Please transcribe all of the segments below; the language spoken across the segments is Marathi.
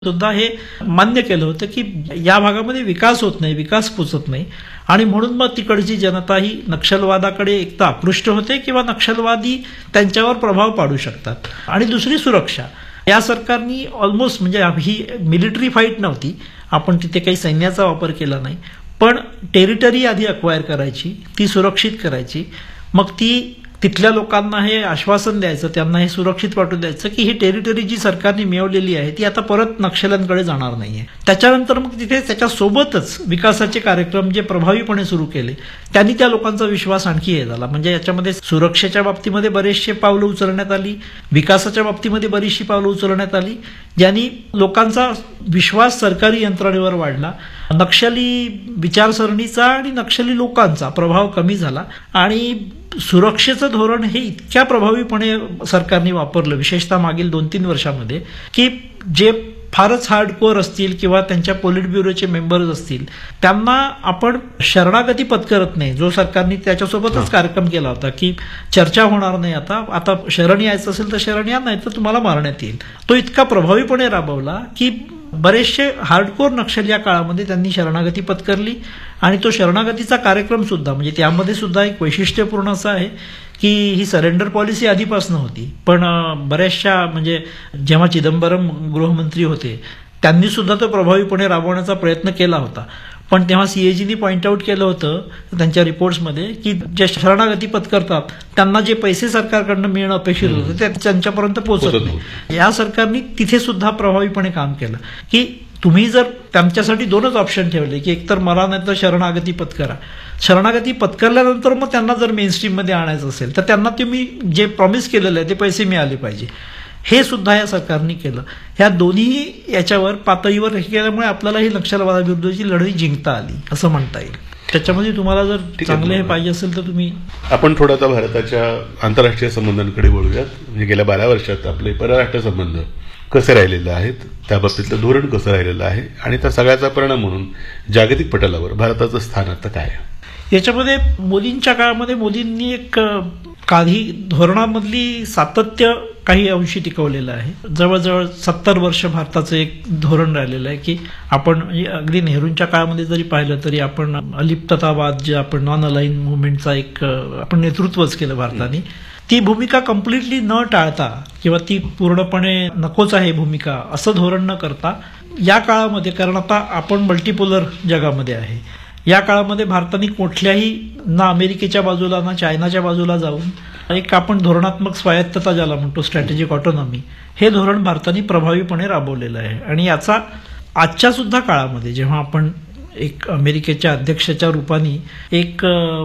सुद्धा हे मान्य केलं होतं की या भागामध्ये विकास होत नाही, विकास पोचत नाही आणि म्हणून मग तिकडची जनता ही नक्षलवादाकडे एक तर आकृष्ट होते किंवा नक्षलवादी त्यांच्यावर प्रभाव पाडू शकतात. आणि दुसरी सुरक्षा. या सरकारनी ऑलमोस्ट म्हणजे ही मिलिटरी फाईट नव्हती, आपण तिथे काही सैन्याचा वापर केला नाही, पण टेरिटरी आधी अक्वायर करायची, ती सुरक्षित करायची, मग ती तिथल्या लोकांना हे आश्वासन द्यायचं, त्यांना हे सुरक्षित वाटून द्यायचं की ही टेरिटरी जी सरकारने मिळवलेली आहे ती आता परत नक्षल्यांकडे जाणार नाहीये. त्याच्यानंतर मग तिथे त्याच्यासोबतच विकासाचे कार्यक्रम जे प्रभावीपणे सुरू केले त्यांनी त्या लोकांचा विश्वास आणखी हे झाला. म्हणजे याच्यामध्ये सुरक्षेच्या बाबतीमध्ये बरेचसे पावलं उचलण्यात आली, विकासाच्या बाबतीमध्ये बरीचशी पावलं उचलण्यात आली, ज्यांनी लोकांचा विश्वास सरकारी यंत्रणेवर वाढला, नक्षली विचारसरणीचा आणि नक्षली लोकांचा प्रभाव कमी झाला आणि सुरक्षेचं धोरण हे इतक्या प्रभावीपणे सरकारने वापरलं, विशेषतः मागील 2-3 वर्षामध्ये, की जे फारच हार्डकोअर असतील किंवा त्यांच्या पोलिट ब्युरोचे मेंबर्स असतील त्यांना आपण शरणागती पत्करत नाही. जो सरकारने त्याच्यासोबतच कार्यक्रम केला होता की चर्चा होणार नाही, आता शरण यायचं असेल तर शरण या, नाही तर तुम्हाला मारण्यात येईल, तो इतका प्रभावीपणे राबवला की बरेचसे हार्डकोर नक्षल या काळामध्ये त्यांनी शरणागती पत्करली. आणि तो शरणागतीचा कार्यक्रम सुद्धा म्हणजे त्यामध्ये सुद्धा एक वैशिष्ट्यपूर्ण असं आहे की ही सरेंडर पॉलिसी आधीपासून होती, पण बऱ्याचशा म्हणजे जेव्हा चिदंबरम गृहमंत्री होते त्यांनी सुद्धा तो प्रभावीपणे राबवण्याचा प्रयत्न केला होता. पण तेव्हा सीएजीनी पॉइंट आउट केलं होतं त्यांच्या रिपोर्ट्समध्ये की जे शरणागती पत्करतात त्यांना जे पैसे सरकारकडनं मिळणं अपेक्षित होतं ते त्यांच्यापर्यंत पोहोचत नाही. या सरकारने तिथे सुद्धा प्रभावीपणे काम केलं की तुम्ही जर त्यांच्यासाठी 2च ऑप्शन ठेवले की एकतर मला नाही तर शरणागती पत्करा. शरणागती पत्करल्यानंतर मग त्यांना जर मेनस्ट्रीममध्ये आणायचं असेल तर त्यांना तुम्ही जे प्रॉमिस केलेलं आहे ते पैसे मिळाले पाहिजे. हे सुद्धा या सरकारने केलं. ह्या दोन्ही याच्यावर पातळीवर केल्यामुळे आपल्याला ही नक्षलवादाविरुद्धची लढाई जिंकता आली असं म्हणता येईल. त्याच्यामध्ये तुम्हाला जर चांगले हे पाहिजे असेल तर तुम्ही आपण थोडा आता भारताच्या आंतरराष्ट्रीय संबंधांकडे बोलूयात. म्हणजे गेल्या 12 वर्षात आपले परराष्ट्र संबंध कसे राहिलेले आहेत, त्याबाबतीतलं धोरण कसं राहिलेलं आहे आणि त्या सगळ्याचा परिणाम म्हणून जागतिक पटलावर भारताचं स्थान आता काय आहे. याच्यामध्ये मोदींच्या काळामध्ये मोदींनी एक काही धोरणामधली सातत्य काही अंशी टिकवलेलं आहे. जवळजवळ 70 वर्ष भारताचं एक धोरण राहिलेलं आहे की आपण अगदी नेहरूंच्या काळामध्ये जरी पाहिलं तरी आपण अलिप्ततावाद जे आपण नॉन अलाइन मुवमेंटचा एक आपण नेतृत्वच केलं भारताने. ती भूमिका कम्प्लिटली न टाळता किंवा ती पूर्णपणे नकोच आहे भूमिका असं धोरण न करता या काळामध्ये, कारण आता आपण मल्टीपोलर जगामध्ये आहे, या काळामध्ये भारताने कुठल्याही ना अमेरिकेच्या बाजूला ना चायनाच्या बाजूला जाऊन एक आपण धोरणात्मक स्वायत्तता ज्याला म्हणतो स्ट्रॅटेजिक ऑटोनॉमी, हे धोरण भारताने प्रभावीपणे राबवलेलं आहे. आणि याचा आजच्या सुद्धा काळामध्ये जेव्हा आपण एक अमेरिकेच्या अध्यक्षाच्या रूपाने एक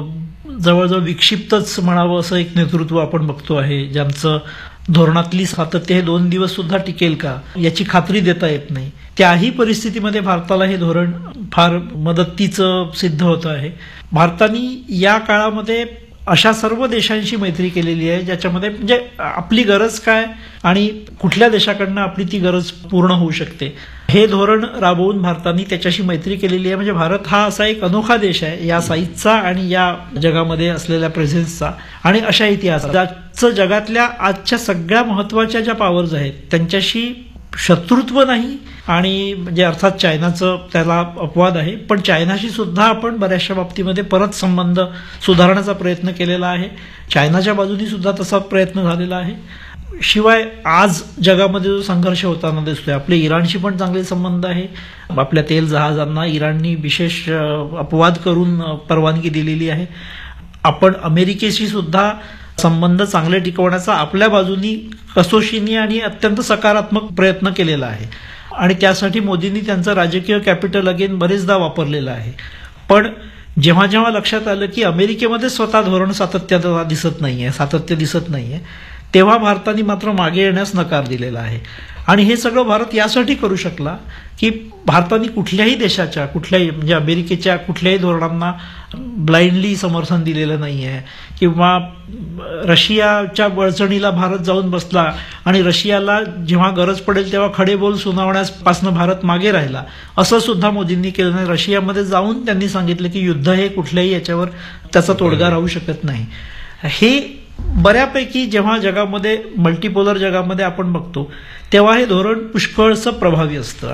जवळजवळ विक्षिप्तच म्हणावं असं एक नेतृत्व आपण बघतो आहे, ज्यांचं धोरणातली सातत्य हे 2 दिवस सुद्धा टिकेल का याची खात्री देता येत नाही, त्याही परिस्थितीमध्ये भारताला हे धोरण फार मदतीचं सिद्ध होतं आहे. भारताने या काळामध्ये अशा सर्व देशांशी मैत्री केलेली आहे ज्याच्यामध्ये म्हणजे आपली गरज काय आणि कुठल्या देशाकडनं आपली ती गरज पूर्ण होऊ शकते हे धोरण राबवून भारताने त्याच्याशी मैत्री केलेली आहे. म्हणजे भारत हा असा एक अनोखा देश आहे या साईजचा आणि या जगामध्ये असलेल्या प्रेझेन्सचा आणि अशा इतिहास ज्याचं जगातल्या आजच्या सगळ्या महत्वाच्या ज्या पॉवर्स आहेत त्यांच्याशी शत्रुत्व नाही. आणि म्हणजे अर्थात चायनाचं त्याला अपवाद आहे, पण चायनाशी सुद्धा आपण बऱ्याचशा बाबतीमध्ये परत संबंध सुधारण्याचा प्रयत्न केलेला आहे. चायनाच्या बाजूनी सुद्धा तसा प्रयत्न झालेला आहे. शिवाय आज जगामध्ये जो संघर्ष होताना दिसतोय, आपले इराणशी पण चांगले संबंध आहे. आपल्या तेल जहाजांना इराणनी विशेष अपवाद करून परवानगी दिलेली आहे. आपण अमेरिकेशी सुद्धा संबंध चांगले टिकवण्याचा आपल्या बाजूनी कसोशीने आणि अत्यंत सकारात्मक प्रयत्न केलेला आहे. आणि त्यासाठी मोदींनी त्यांचं राजकीय कॅपिटल अगेन बरेचदा वापरलेलं आहे. पण जेव्हा जेव्हा लक्षात आलं की अमेरिकेमध्ये स्वतः धोरण सातत्य दिसत नाहीये तेव्हा भारताने मात्र मागे येण्यास नकार दिलेला आहे. आणि हे सगळं भारत यासाठी करू शकला की भारताने कुठल्याही देशाच्या म्हणजे अमेरिकेच्या कुठल्याही धोरणांना ब्लाइंडली समर्थन दिलेलं नाही आहे किंवा रशियाच्या बळचणीला भारत जाऊन बसला आणि रशियाला जेव्हा गरज पडेल तेव्हा खडे बोल सुनावण्यापासून भारत मागे राहिला असं सुद्धा मोदींनी केलं नाही. रशियामध्ये जाऊन त्यांनी सांगितलं की युद्ध हे कुठल्याही याच्यावर त्याचा तोडगा राहू शकत नाही. हे बऱ्यापैकी जेव्हा जगामध्ये मल्टीपोलर जगामध्ये आपण बघतो तेव्हा हे धोरण पुष्कळसं प्रभावी असतं.